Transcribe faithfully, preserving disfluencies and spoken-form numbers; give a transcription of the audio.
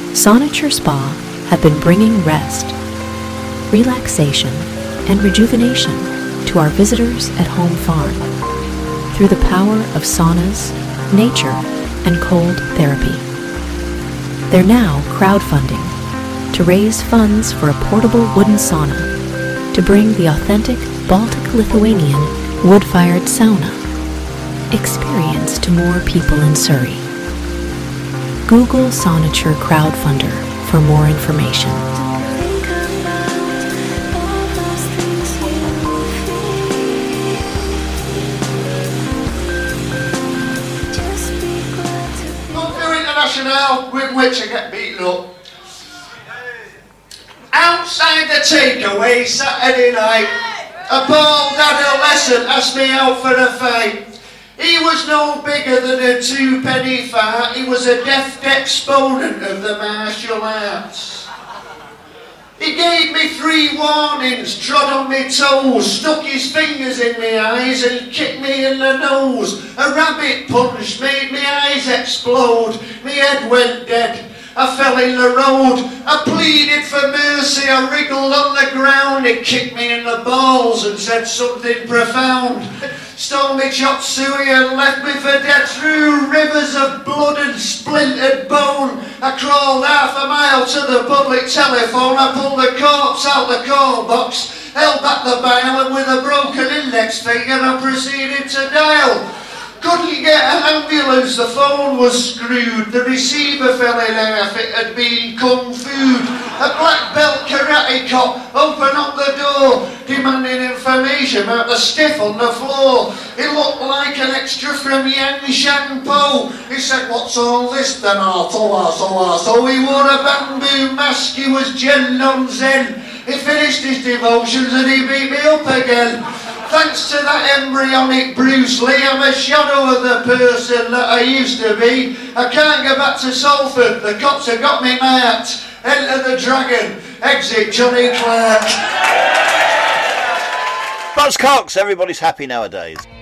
Sonature Spa have been bringing rest, relaxation, and rejuvenation to our visitors at Home Farm through the power of saunas, nature, and cold therapy. They're now crowdfunding to raise funds for a portable wooden sauna to bring the authentic Baltic-Lithuanian wood-fired sauna experience to more people in Surrey. Google Sonature Crowdfunder for more information. International with which I get beaten up. Outside the takeaway Saturday night, a bald adolescent asked me out for a fight. He was no bigger than a two-penny fart. He was a deft exponent of the martial arts. He gave me three warnings, trod on my toes, stuck his fingers in my eyes and kicked me in the nose. A rabbit punch made my eyes explode. My head went dead. I fell in the road. I pleaded for mercy. I wriggled on the ground. He kicked me in the balls and said something profound. Stole me chop suey and left me for dead through rivers of blood and splintered bone. I crawled half a mile to the public telephone. I pulled the corpse out the call box, held back the bile, and with a broken index finger I proceeded to dial. Couldn't get an ambulance, the phone was screwed. The receiver fell in half, it had been kung fu. A black belt karate cop opened up the door, demanding information about the stiff on the floor. It looked like an extra from Yang Shan Po. He said, "What's all this then, Arthur, Arthur, Arthur?" He wore a bamboo mask, he was Jen non Zen. He finished his devotions and he beat me up again. Thanks to that embryonic Bruce Lee, I'm a shadow of the person that I used to be. I can't go back to Salford, the cops have got me marked. Enter the dragon, exit Johnny Clark. Buzzcocks, everybody's happy nowadays.